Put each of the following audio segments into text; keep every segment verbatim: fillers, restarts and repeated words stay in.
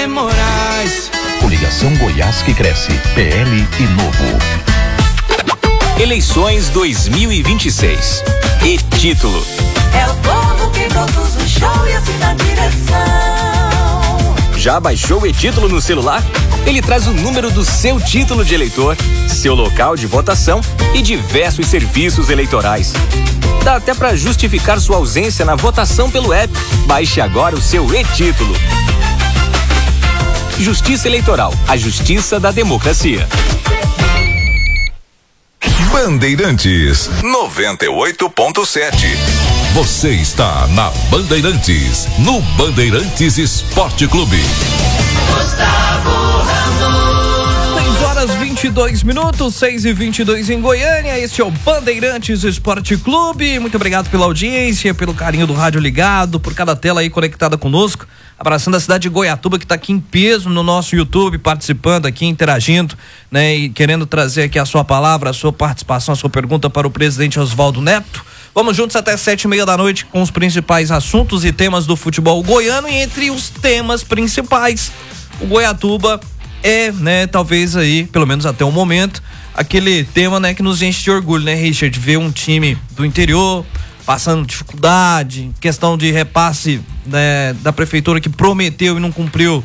de Moraes. Coligação Goiás que cresce, P L e Novo. Eleições dois mil e vinte e seis. E título. É o povo que produz o show e assim na direção. Já baixou o e-título no celular? Ele traz o número do seu título de eleitor, seu local de votação e diversos serviços eleitorais. Dá até para justificar sua ausência na votação pelo app. Baixe agora o seu e-título. Justiça Eleitoral, a justiça da democracia. Bandeirantes noventa e oito ponto sete. Você está na Bandeirantes, no Bandeirantes Esporte Clube. Gustavo Ramos. seis horas vinte e dois minutos, seis e vinte e dois em Goiânia. Este é o Bandeirantes Esporte Clube. Muito obrigado pela audiência, pelo carinho do rádio ligado, por cada tela aí conectada conosco. Abraçando a cidade de Goiatuba, que está aqui em peso no nosso YouTube, participando aqui, interagindo, né? E querendo trazer aqui a sua palavra, a sua participação, a sua pergunta para o presidente Oswaldo Neto. Vamos juntos até sete e meia da noite com os principais assuntos e temas do futebol goiano. E entre os temas principais, o Goiatuba é, né, talvez aí, pelo menos até o momento, aquele tema, né, que nos enche de orgulho, né, Richard? Ver um time do interior passando dificuldade, questão de repasse, né, da prefeitura que prometeu e não cumpriu,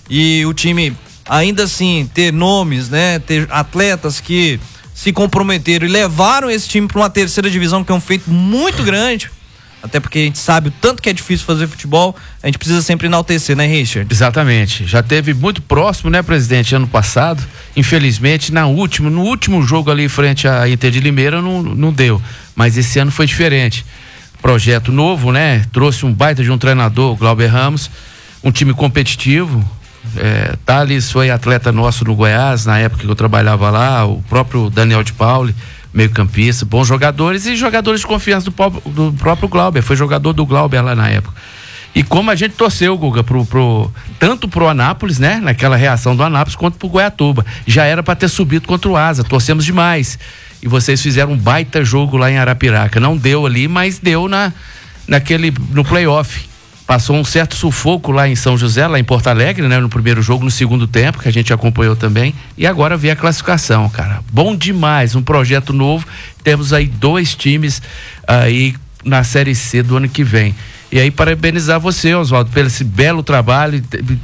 e o time ainda assim ter nomes, né, ter atletas que se comprometeram e levaram esse time para uma terceira divisão, que é um feito muito grande, até porque a gente sabe o tanto que é difícil fazer futebol. A gente precisa sempre enaltecer, né, Richard? Exatamente, já teve muito próximo, né, presidente, ano passado, infelizmente na última, no último jogo ali frente à Inter de Limeira não, não deu, mas esse ano foi diferente. Projeto novo, né, trouxe um baita de um treinador, o Glauber Ramos, um time competitivo. É, Thales foi atleta nosso no Goiás na época que eu trabalhava lá, o próprio Daniel de Pauli, meio campista, bons jogadores e jogadores de confiança do, do próprio Glauber, foi jogador do Glauber lá na época. E como a gente torceu, Guga, pro, pro, tanto pro Anápolis, né, naquela reação do Anápolis, quanto pro Goiatuba, já era para ter subido contra o Asa, torcemos demais. E vocês fizeram um baita jogo lá em Arapiraca, não deu ali, mas deu na, naquele, no playoff. Passou um certo sufoco lá em São José, lá em Porto Alegre, né? No primeiro jogo, no segundo tempo, que a gente acompanhou também. E agora veio a classificação, cara. Bom demais, um projeto novo. Temos aí dois times aí na Série C do ano que vem. E aí, parabenizar você, Oswaldo, pelo esse belo trabalho,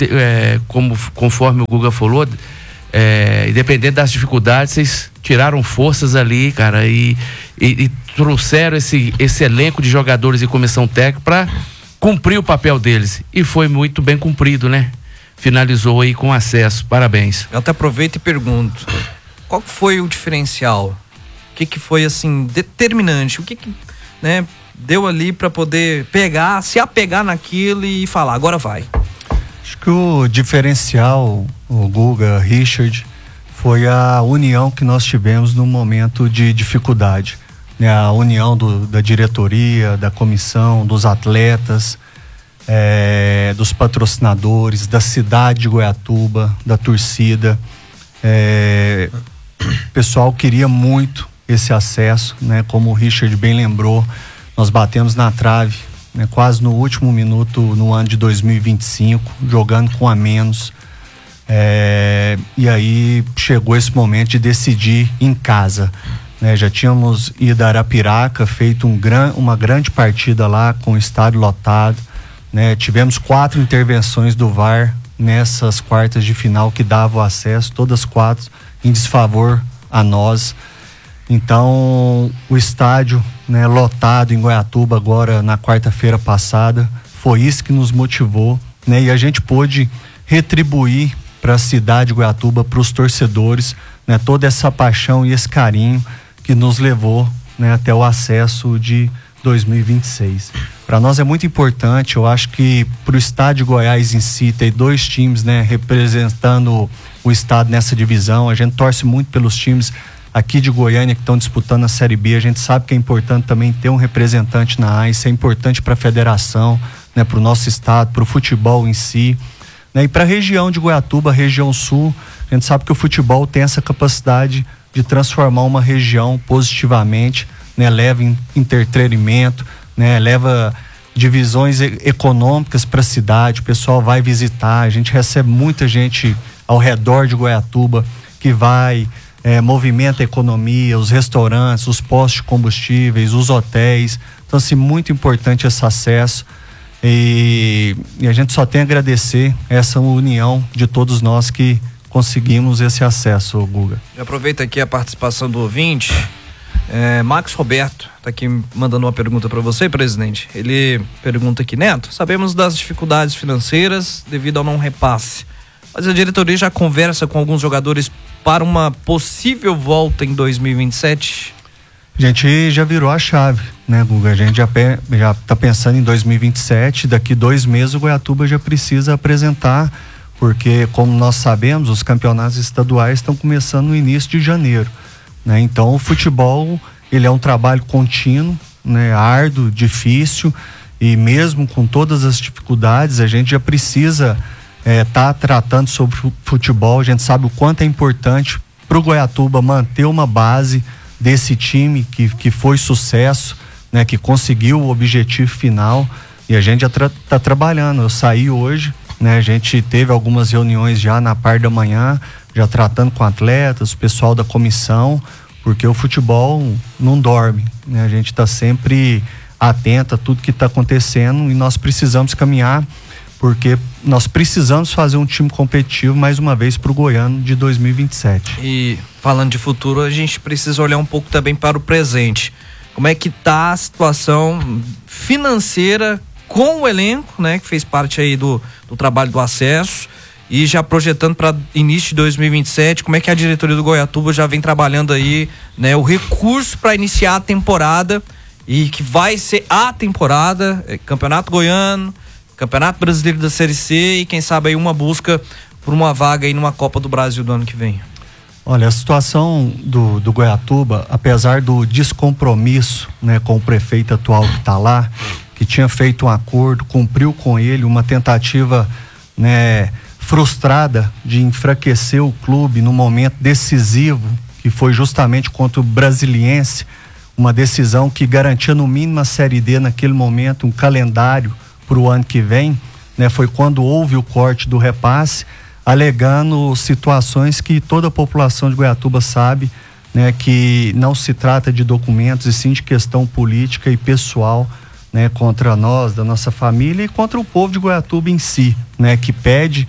é, como, conforme o Guga falou, é, independente das dificuldades, vocês tiraram forças ali, cara, e, e, e trouxeram esse, esse elenco de jogadores e comissão técnica para cumprir o papel deles, e foi muito bem cumprido, né? Finalizou aí com acesso, parabéns. Eu até aproveito e pergunto, qual foi o diferencial? O que que foi, assim, determinante? O que que, né, deu ali para poder pegar, se apegar naquilo e falar, agora vai? Acho que o diferencial, o Guga, Richard, foi a união que nós tivemos no momento de dificuldade. A união do, da diretoria, da comissão, dos atletas, é, dos patrocinadores, da cidade de Goiatuba, da torcida. É, o pessoal queria muito esse acesso, né? Como o Richard bem lembrou, nós batemos na trave, né? Quase no último minuto no ano de dois mil e vinte e cinco, jogando com a menos. É, e aí chegou esse momento de decidir em casa. Né, já tínhamos ido a Arapiraca, feito um gran, uma grande partida lá com o estádio lotado, né, tivemos quatro intervenções do V A R nessas quartas de final que davam acesso, todas quatro em desfavor a nós. Então o estádio, né, lotado em Goiatuba agora na quarta-feira passada, foi isso que nos motivou, né, e a gente pôde retribuir para a cidade de Goiatuba, para os torcedores, né, toda essa paixão e esse carinho que nos levou, né, até o acesso de dois mil e vinte e seis. Para nós é muito importante, eu acho que para o estado de Goiás em si, ter dois times, né, representando o estado nessa divisão. A gente torce muito pelos times aqui de Goiânia que estão disputando a Série B. A gente sabe que é importante também ter um representante na A, isso é importante para a federação, né, para o nosso estado, para o futebol em si, né, e para a região de Goiatuba, região sul. A gente sabe que o futebol tem essa capacidade de transformar uma região positivamente, né? Leva entretenimento, né? Leva divisões e- econômicas para a cidade. O pessoal vai visitar, a gente recebe muita gente ao redor de Goiatuba que vai, é, movimenta a economia, os restaurantes, os postos de combustíveis, os hotéis. Então, assim, muito importante esse acesso. E, e a gente só tem a agradecer essa união de todos nós que conseguimos esse acesso, Guga. Eu aproveito aqui a participação do ouvinte. É, Max Roberto está aqui mandando uma pergunta para você, presidente. Ele pergunta aqui: Neto, sabemos das dificuldades financeiras devido ao não repasse, mas a diretoria já conversa com alguns jogadores para uma possível volta em dois mil e vinte e sete? A gente já virou a chave, né, Guga? A gente já, pe- já tá pensando em dois mil e vinte e sete, daqui dois meses o Goiatuba já precisa apresentar, porque, como nós sabemos, os campeonatos estaduais estão começando no início de janeiro, né? Então, o futebol, ele é um trabalho contínuo, né, árduo, difícil, e mesmo com todas as dificuldades, a gente já precisa estar é, tá tratando sobre futebol. A gente sabe o quanto é importante para o Goiatuba manter uma base desse time que, que foi sucesso, né, que conseguiu o objetivo final, e a gente já está tra- trabalhando. Eu saí hoje, né, a gente teve algumas reuniões já na parte da manhã, já tratando com atletas, o pessoal da comissão, porque o futebol não dorme, né? A gente está sempre atento a tudo que está acontecendo e nós precisamos caminhar, porque nós precisamos fazer um time competitivo mais uma vez para o Goiano de dois mil e vinte e sete. E falando de futuro, a gente precisa olhar um pouco também para o presente. Como é que tá a situação financeira com o elenco, né, que fez parte aí do, do trabalho do acesso, e já projetando para início de dois mil e vinte e sete, como é que a diretoria do Goiatuba já vem trabalhando aí, né, o recurso para iniciar a temporada, e que vai ser a temporada, é, Campeonato Goiano, Campeonato Brasileiro da Série C, e quem sabe aí uma busca por uma vaga aí numa Copa do Brasil do ano que vem. Olha, a situação do, do Goiatuba, apesar do descompromisso, né, com o prefeito atual que está lá, que tinha feito um acordo, cumpriu com ele uma tentativa, né, frustrada de enfraquecer o clube no momento decisivo, que foi justamente contra o Brasiliense, uma decisão que garantia no mínimo a Série D naquele momento, um calendário para o ano que vem, né, foi quando houve o corte do repasse, alegando situações que toda a população de Goiatuba sabe, né, que não se trata de documentos, e sim de questão política e pessoal, né, contra nós, da nossa família, e contra o povo de Goiatuba em si, né, que pede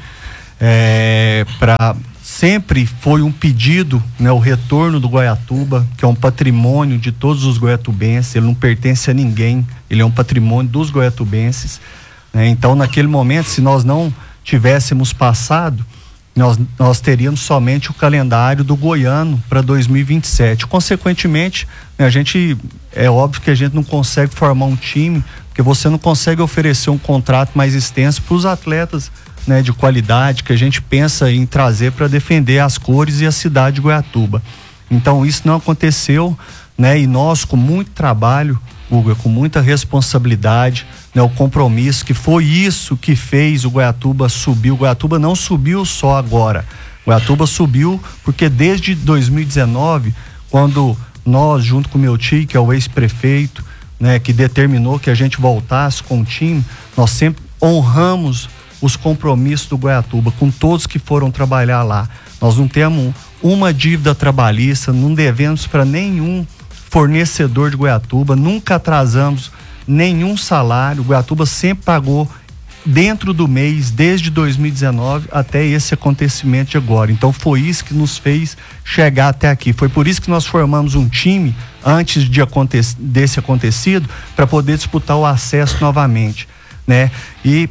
é, para sempre foi um pedido, né, o retorno do Goiatuba, que é um patrimônio de todos os goiatubenses, ele não pertence a ninguém, ele é um patrimônio dos goiatubenses, né? Então, naquele momento, se nós não tivéssemos passado, nós, nós teríamos somente o calendário do Goiano para dois mil e vinte e sete. Consequentemente, né, a gente, é óbvio que a gente não consegue formar um time, porque você não consegue oferecer um contrato mais extenso para os atletas, né, de qualidade que a gente pensa em trazer para defender as cores e a cidade de Goiatuba. Então, isso não aconteceu, né, e nós, com muito trabalho, Hugo, com muita responsabilidade, né, o compromisso, que foi isso que fez o Goiatuba subir. O Goiatuba não subiu só agora, o Goiatuba subiu porque desde dois mil e dezenove, quando nós, junto com o meu tio, que é o ex-prefeito, né, que determinou que a gente voltasse com o time, nós sempre honramos os compromissos do Goiatuba com todos que foram trabalhar lá. Nós não temos uma dívida trabalhista, não devemos para nenhum fornecedor de Goiatuba, nunca atrasamos nenhum salário. O Goiatuba sempre pagou dentro do mês, desde dois mil e dezenove até esse acontecimento de agora. Então foi isso que nos fez chegar até aqui. Foi por isso que nós formamos um time antes de aconte- desse acontecido, para poder disputar o acesso novamente, né? E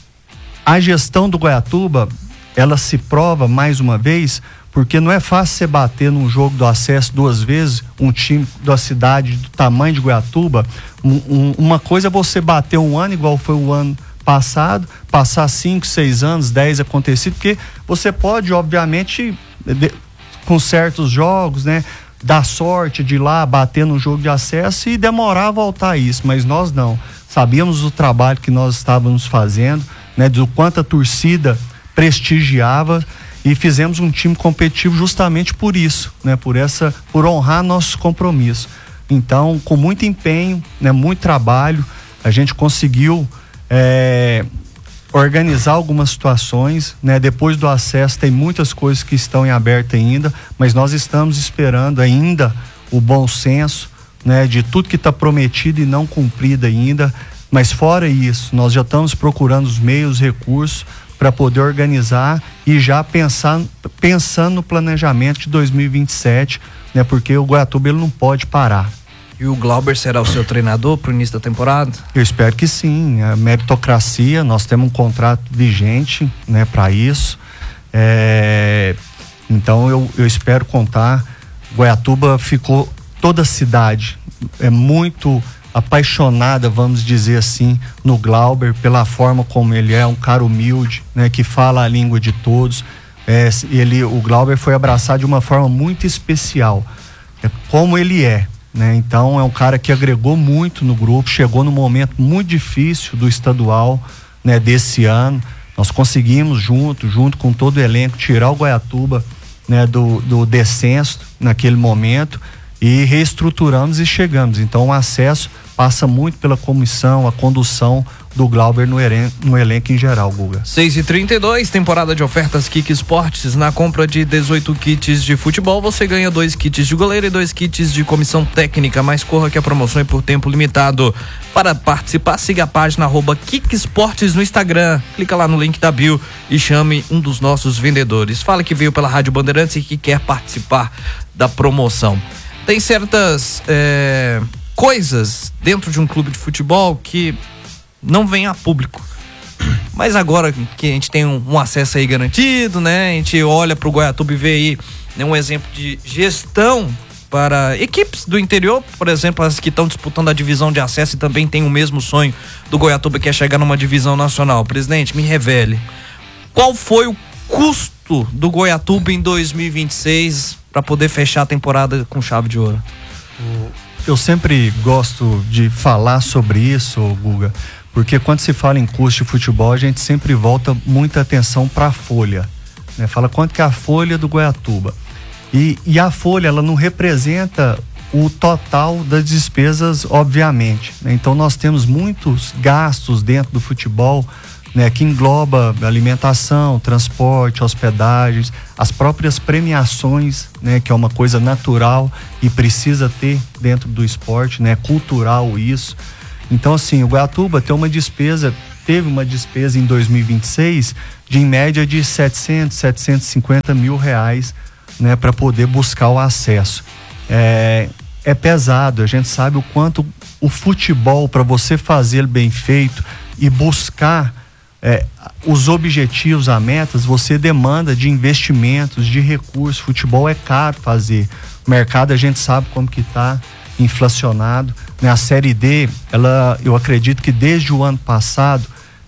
a gestão do Goiatuba, ela se prova mais uma vez, porque não é fácil você bater num jogo do acesso duas vezes, um time da cidade do tamanho de Goiatuba. Um, um, uma coisa é você bater um ano igual foi o ano passado, passar cinco, seis anos, dez acontecido, porque você pode, obviamente, de, com certos jogos, né, dar sorte de ir lá bater no jogo de acesso e demorar a voltar a isso, mas nós não. Sabíamos o trabalho que nós estávamos fazendo, né, do quanto a torcida prestigiava, e fizemos um time competitivo justamente por isso, né, por essa, por honrar nossos compromissos. Então, com muito empenho, né, muito trabalho, a gente conseguiu é, organizar algumas situações, né? Depois do acesso tem muitas coisas que estão em aberto ainda, mas nós estamos esperando ainda o bom senso, né? De tudo que está prometido e não cumprido ainda, mas fora isso, nós já estamos procurando os meios, recursos para poder organizar e já pensar, pensando no planejamento de dois mil e vinte e sete, né? Porque o Goiatuba ele não pode parar. E o Glauber será o seu treinador para o início da temporada? Eu espero que sim. A meritocracia, nós temos um contrato vigente, né, para isso. É, então eu, eu espero contar. Goiatuba ficou, toda a cidade é muito apaixonada, vamos dizer assim, no Glauber, pela forma como ele é, um cara humilde, né, que fala a língua de todos. É, ele, o Glauber foi abraçado de uma forma muito especial, é, como ele é, né? Então é um cara que agregou muito no grupo, chegou num momento muito difícil do estadual, né, desse ano. Nós conseguimos junto, junto com todo o elenco, tirar o Goiatuba, né, do, do descenso naquele momento e reestruturamos e chegamos. Então o acesso passa muito pela comissão, a condução do Glauber no, eren- no elenco em geral, Guga. seis e trinta e dois, temporada de ofertas Kik Esportes. Na compra de dezoito kits de futebol, você ganha dois kits de goleiro e dois kits de comissão técnica. Mas corra que a promoção é por tempo limitado. Para participar, siga a página arroba Kik Esportes no Instagram. Clica lá no link da bio e chame um dos nossos vendedores. Fala que veio pela Rádio Bandeirantes e que quer participar da promoção. Tem certas é, coisas dentro de um clube de futebol que não vem a público. Mas agora que a gente tem um, um acesso aí garantido, né? A gente olha pro Goiatuba e vê aí, né, um exemplo de gestão para equipes do interior, por exemplo, as que estão disputando a divisão de acesso e também tem o mesmo sonho do Goiatuba, que é chegar numa divisão nacional. Presidente, me revele, qual foi o custo do Goiatuba em dois mil e vinte e seis para poder fechar a temporada com chave de ouro? Eu sempre gosto de falar sobre isso, Guga, porque quando se fala em custo de futebol, a gente sempre volta muita atenção para a folha, né? Fala quanto que é a folha do Goiatuba. E, e a folha, ela não representa o total das despesas, obviamente, né? Então nós temos muitos gastos dentro do futebol, né, que engloba alimentação, transporte, hospedagens, as próprias premiações, né, que é uma coisa natural e precisa ter dentro do esporte, né, cultural isso. Então, assim, o Goiatuba tem uma despesa, teve uma despesa em dois mil e vinte e seis de em média de setecentos, setecentos e cinquenta mil reais, né, para poder buscar o acesso. É, é pesado, a gente sabe o quanto o futebol, para você fazer ele bem feito e buscar É, os objetivos, as metas, você demanda de investimentos, de recursos. Futebol é caro fazer. O mercado a gente sabe como que está inflacionado, né? A Série D, ela, eu acredito que desde o ano passado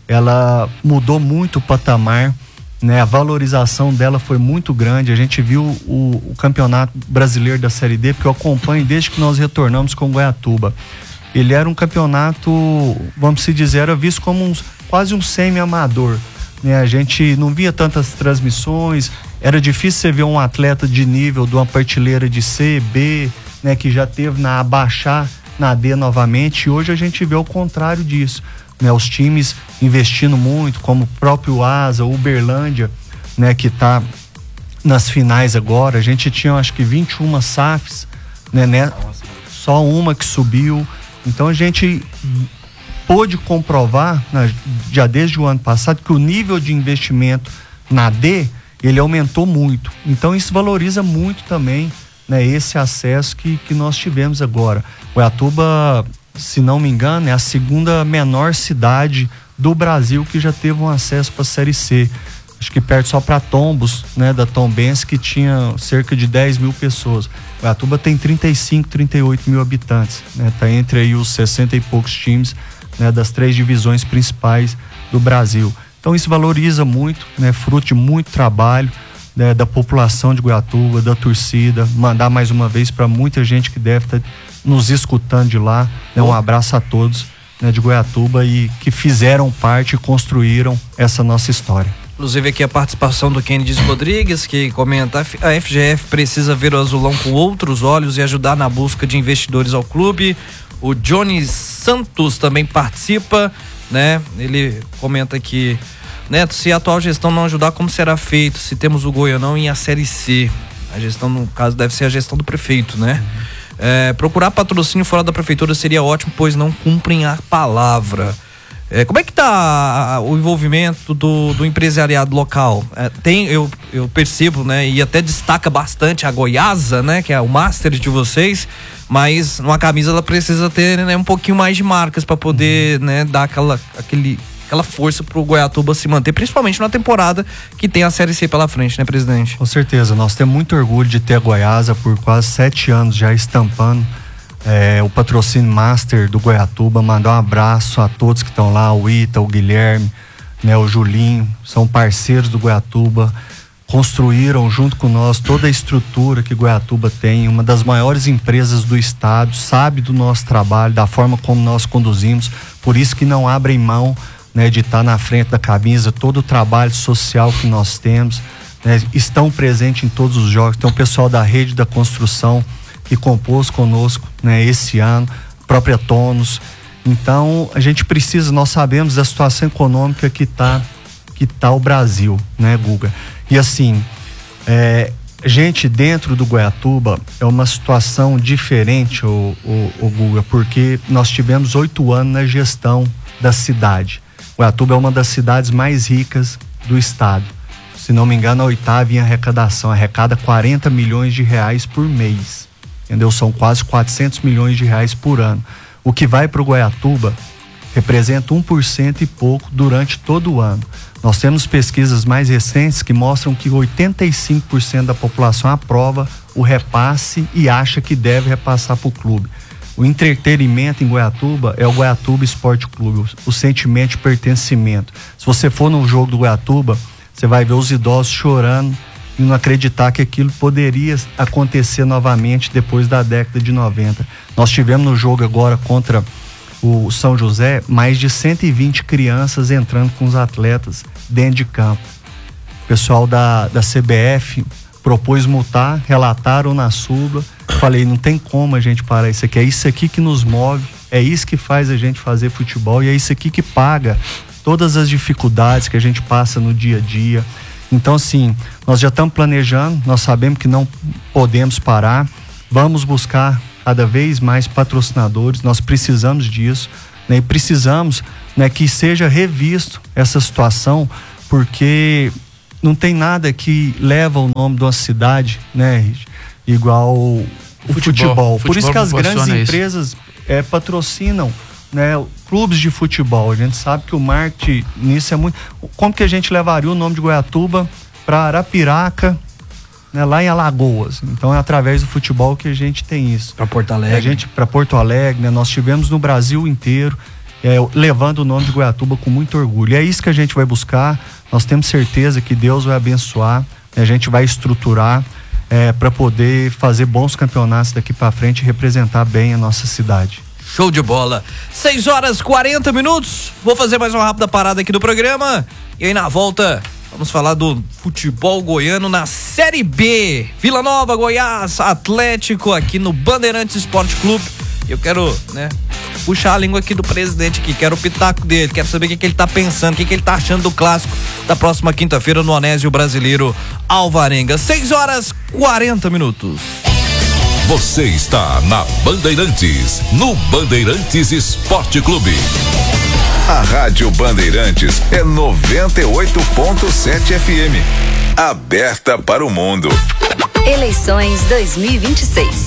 ela mudou muito o patamar, né? A valorização dela foi muito grande. A gente viu o, o campeonato brasileiro da Série D, porque eu acompanho desde que nós retornamos com o Goiatuba. Ele era um campeonato, vamos se dizer, era visto como um, quase um semi-amador, né? A gente não via tantas transmissões, era difícil você ver um atleta de nível de uma prateleira de C, B, né, que já teve na A baixar na D novamente, e hoje a gente vê o contrário disso, né? Os times investindo muito, como o próprio Asa, o Uberlândia, né, que está nas finais agora. A gente tinha acho que vinte e uma S A Fs, né, né? Só uma que subiu. Então a gente pôde comprovar, né, já desde o ano passado, que o nível de investimento na D, ele aumentou muito. Então isso valoriza muito também, né, esse acesso que, que nós tivemos agora. Goiatuba, se não me engano, é a segunda menor cidade do Brasil que já teve um acesso para a Série C. Acho que perto só para Tombos, né, da Tombense, que tinha cerca de dez mil pessoas. Goiatuba tem trinta e cinco, trinta e oito mil habitantes, né? Tá entre aí os sessenta e poucos times, né, das três divisões principais do Brasil. Então isso valoriza muito, né, fruto de muito trabalho, né, da população de Goiatuba, da torcida. Mandar mais uma vez para muita gente que deve estar tá nos escutando de lá, né, um abraço a todos, né, de Goiatuba e que fizeram parte e construíram essa nossa história. Inclusive aqui a participação do Kennedy Rodrigues, que comenta: a F G F precisa ver o Azulão com outros olhos e ajudar na busca de investidores ao clube. O Jones Santos também participa, né? Ele comenta aqui, Neto, se a atual gestão não ajudar, como será feito? Se temos o Goianão em a Série C. A gestão, no caso, deve ser a gestão do prefeito, né? Uhum. É, procurar patrocínio fora da prefeitura seria ótimo, pois não cumprem a palavra. É, como é que tá o envolvimento do, do empresariado local? É, tem, eu, eu percebo, né, e até destaca bastante a Goiasa, né, que é o master de vocês, mas uma camisa ela precisa ter, né, um pouquinho mais de marcas para poder, né, dar aquela, aquele, aquela força pro Goiatuba se manter, principalmente na temporada que tem a Série C pela frente, né, presidente? Com certeza, nós temos muito orgulho de ter a Goiasa por quase sete anos já estampando É, o patrocínio master do Goiatuba. Mandar um abraço a todos que estão lá, o Ita, o Guilherme, né, o Julinho, são parceiros do Goiatuba, construíram junto com nós toda a estrutura que Goiatuba tem, uma das maiores empresas do estado, sabe do nosso trabalho, da forma como nós conduzimos, por isso que não abrem mão, né, de estar na frente da camisa, todo o trabalho social que nós temos, né, estão presentes em todos os jogos. Então o pessoal da rede da construção que compôs conosco, né, esse ano, a própria Tonos. Então a gente precisa, nós sabemos da situação econômica que está que tá o Brasil, né, Guga? E assim, é, gente, dentro do Goiatuba é uma situação diferente, o, o, o Guga, porque nós tivemos oito anos na gestão da cidade. Goiatuba é uma das cidades mais ricas do estado. Se não me engano, a oitava em arrecadação, arrecada quarenta milhões de reais por mês. Entendeu? São quase quatrocentos milhões de reais por ano. O que vai para o Goiatuba representa um por cento e pouco durante todo o ano. Nós temos pesquisas mais recentes que mostram que oitenta e cinco por cento da população aprova o repasse e acha que deve repassar para o clube. O entretenimento em Goiatuba é o Goiatuba Esporte Clube, o, o sentimento de pertencimento. Se você for no jogo do Goiatuba, você vai ver os idosos chorando e não acreditar que aquilo poderia acontecer novamente depois da década de noventa. Nós tivemos no jogo agora contra o São José mais de cento e vinte crianças entrando com os atletas dentro de campo. O pessoal da, da C B F propôs multar, relataram na súmula. Falei, não tem como a gente parar isso aqui, é isso aqui que nos move, é isso que faz a gente fazer futebol e é isso aqui que paga todas as dificuldades que a gente passa no dia a dia. Então, assim, nós já estamos planejando, nós sabemos que não podemos parar, vamos buscar cada vez mais patrocinadores, nós precisamos disso, né? E precisamos, né, que seja revisto essa situação, porque não tem nada que leva o nome de uma cidade, né, igual o, o futebol. futebol. Por isso que as grandes empresas é, patrocinam, né, clubes de futebol. A gente sabe que o marketing nisso é muito... Como que a gente levaria o nome de Goiatuba para Arapiraca, né, lá em Alagoas? Então é através do futebol que a gente tem isso. Para Porto Alegre. A gente, para Porto Alegre, né, nós tivemos no Brasil inteiro, é, levando o nome de Goiatuba com muito orgulho. E é isso que a gente vai buscar. Nós temos certeza que Deus vai abençoar, né, a gente vai estruturar é, para poder fazer bons campeonatos daqui para frente e representar bem a nossa cidade. Show de bola. seis horas e quarenta minutos. Vou fazer mais uma rápida parada aqui do programa. E aí na volta, vamos falar do futebol goiano na Série B. Vila Nova, Goiás, Atlético aqui no Bandeirantes Esporte Clube. Eu quero, né, puxar a língua aqui do presidente aqui. Quero o pitaco dele. Quero saber o que, que ele tá pensando, o que, que ele tá achando do clássico da próxima quinta-feira no Onésio Brasileiro Alvarenga. seis horas e quarenta minutos. Você está na Bandeirantes, no Bandeirantes Esporte Clube. A Rádio Bandeirantes é noventa e oito ponto sete F M. Aberta para o mundo. Eleições dois mil e vinte e seis.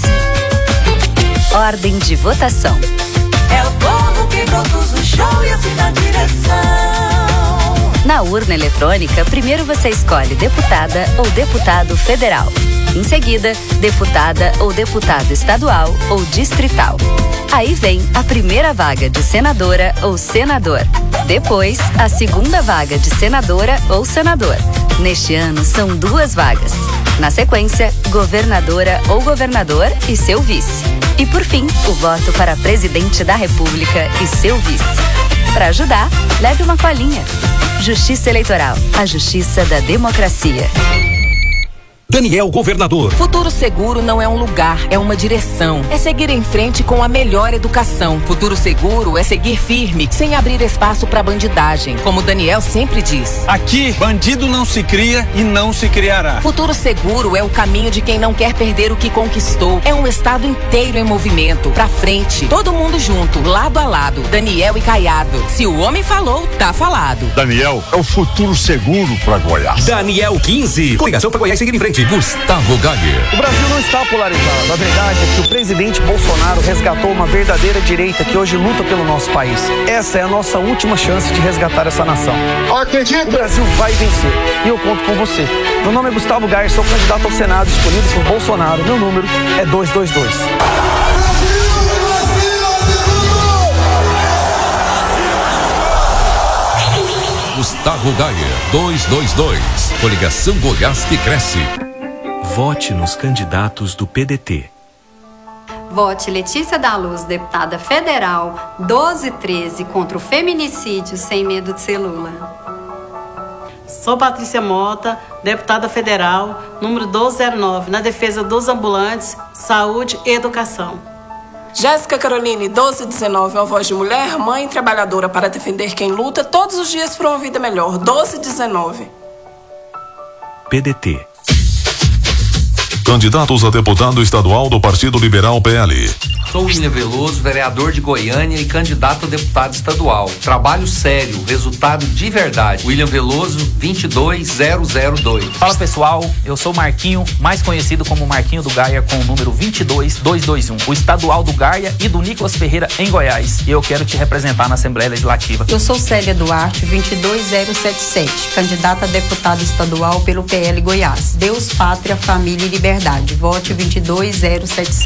Ordem de votação. É o povo que produz o show e assim na direção. Na urna eletrônica, primeiro você escolhe deputada ou deputado federal. Em seguida, deputada ou deputado estadual ou distrital. Aí vem a primeira vaga de senadora ou senador. Depois, a segunda vaga de senadora ou senador. Neste ano, são duas vagas. Na sequência, governadora ou governador e seu vice. E por fim, o voto para presidente da República e seu vice. Para ajudar, leve uma colinha. Justiça Eleitoral, a justiça da democracia. Daniel Governador. Futuro Seguro não é um lugar, é uma direção. É seguir em frente com a melhor educação. Futuro Seguro é seguir firme, sem abrir espaço para bandidagem. Como Daniel sempre diz. Aqui, bandido não se cria e não se criará. Futuro Seguro é o caminho de quem não quer perder o que conquistou. É um estado inteiro em movimento. Pra frente, todo mundo junto, lado a lado. Daniel e Caiado. Se o homem falou, tá falado. Daniel é o futuro seguro para Goiás. Daniel quinze. Coligação para Goiás seguir em frente. Gustavo Gayer. O Brasil não está polarizado. A verdade é que o presidente Bolsonaro resgatou uma verdadeira direita que hoje luta pelo nosso país. Essa é a nossa última chance de resgatar essa nação. Acredito. O Brasil vai vencer. E eu conto com você. Meu nome é Gustavo Gayer, sou candidato ao Senado escolhido por Bolsonaro. Meu número é duzentos e vinte e dois. Gustavo Gayer, duzentos e vinte e dois. Coligação Goiás que cresce. Vote nos candidatos do P D T. Vote Letícia da Luz, deputada federal, doze treze, contra o feminicídio, sem medo de ser Lula. Sou Patrícia Mota, deputada federal, número doze zero nove, na defesa dos ambulantes, saúde e educação. Jéssica Caroline, doze dezenove, uma voz de mulher, mãe e trabalhadora para defender quem luta todos os dias por uma vida melhor. doze dezenove. P D T. Candidatos a deputado estadual do Partido Liberal P L. Sou William Veloso, vereador de Goiânia e candidato a deputado estadual. Trabalho sério, resultado de verdade. William Veloso, vinte e dois zero zero dois. Fala pessoal, eu sou Marquinho, mais conhecido como Marquinho do Gaia, com o número vinte e dois dois dois um. O estadual do Gaia e do Nicolas Ferreira em Goiás. E eu quero te representar na Assembleia Legislativa. Eu sou Célia Duarte, vinte e dois zero sete sete, candidata a deputada estadual pelo P L Goiás. Deus, Pátria, Família e Liberdade. Vote vinte e dois zero sete sete.